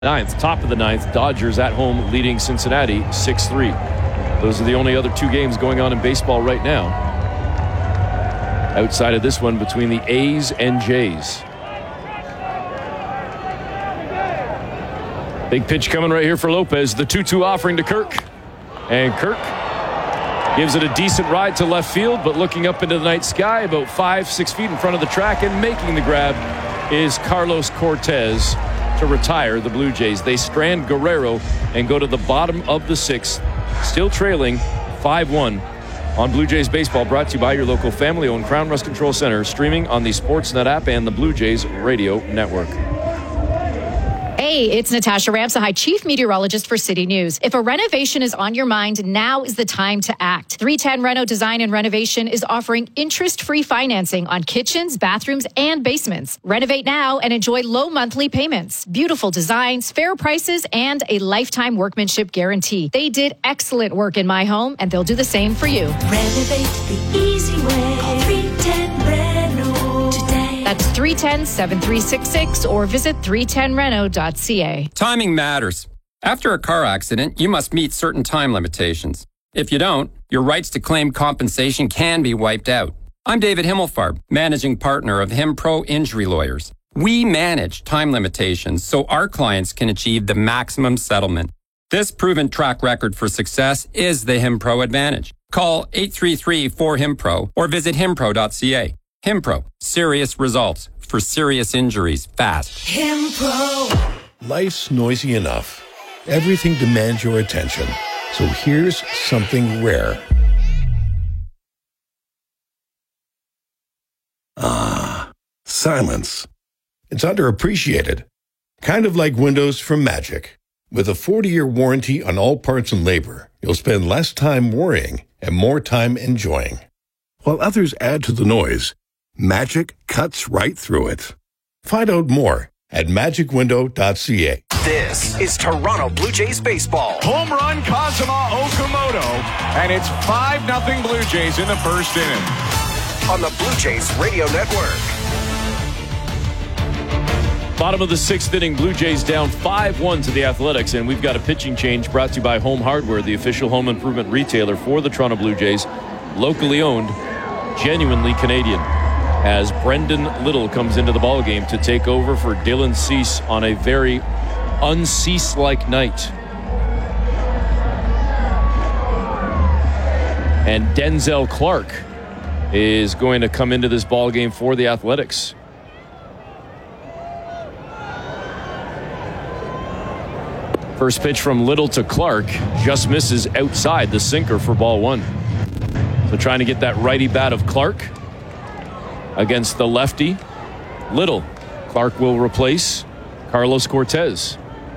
Ninth, top of the ninth, Dodgers at home leading Cincinnati 6-3. Those are the only other two games going on in baseball right now. Outside of this one between the A's and Jays. Big pitch coming right here for Lopez. The 2-2 offering to Kirk. And Kirk gives it a decent ride to left field, but looking up into the night sky about 5-6 feet in front of the track and making the grab is Carlos Cortez to retire the Blue Jays. They strand Guerrero and go to the bottom of the sixth, still trailing 5-1 on Blue Jays Baseball, brought to you by your local family-owned Crown Rust Control Center, streaming on the Sportsnet app and the Blue Jays Radio Network. Hey, it's Natasha Ramsahai, Chief Meteorologist for City News. If a renovation is on your mind, now is the time to act. 310 Reno Design and Renovation is offering interest-free financing on kitchens, bathrooms, and basements. Renovate now and enjoy low monthly payments, beautiful designs, fair prices, and a lifetime workmanship guarantee. They did excellent work in my home, and they'll do the same for you. Renovate the easy way. Call 310 Reno today. That's 310-7366 or visit 310reno.ca. Timing matters. After a car accident, you must meet certain time limitations. If you don't, your rights to claim compensation can be wiped out. I'm David Himmelfarb, managing partner of HimPro Injury Lawyers. We manage time limitations so our clients can achieve the maximum settlement. This proven track record for success is the HimPro advantage. Call 833-4HIMPRO or visit himpro.ca. HimPro, serious results for serious injuries fast. HimPro. Life's noisy enough. Everything demands your attention. So here's something rare. Silence. It's underappreciated. Kind of like windows from Magic. With a 40-year warranty on all parts and labor, you'll spend less time worrying and more time enjoying. While others add to the noise, Magic cuts right through it. Find out more at magicwindow.ca. This is Toronto Blue Jays baseball. Home run Kazuma Okamoto, and it's 5-0 Blue Jays in the first inning. On the Blue Jays Radio Network. Bottom of the sixth inning, Blue Jays down 5-1 to the Athletics, and we've got a pitching change brought to you by Home Hardware, the official home improvement retailer for the Toronto Blue Jays. Locally owned, genuinely Canadian. As Brendan Little comes into the ballgame to take over for Dylan Cease on a very uncease-like night. And Denzel Clark is going to come into this ballgame for the Athletics. First pitch from Little to Clark just misses outside the sinker for ball one. So trying to get that righty bat of Clark against the lefty, Little. Clark will replace Carlos Cortez.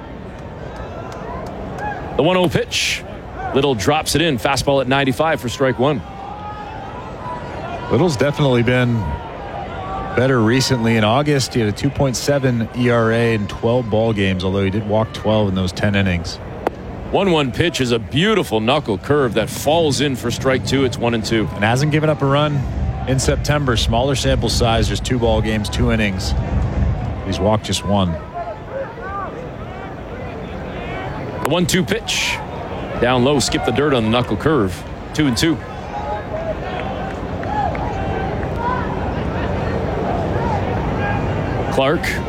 The 1-0 pitch. Little drops it in. Fastball at 95 for strike one. Little's definitely been better recently. In August, he had a 2.7 ERA in 12 ball games, although he did walk 12 in those 10 innings. 1-1 pitch is a beautiful knuckle curve that falls in for strike two. It's 1-2. And hasn't given up a run in September. Smaller sample size, just 2 ball games, 2 innings. He's walked just 1. The 1-2 pitch. Down low, skip the dirt on the knuckle curve. 2-2. Clark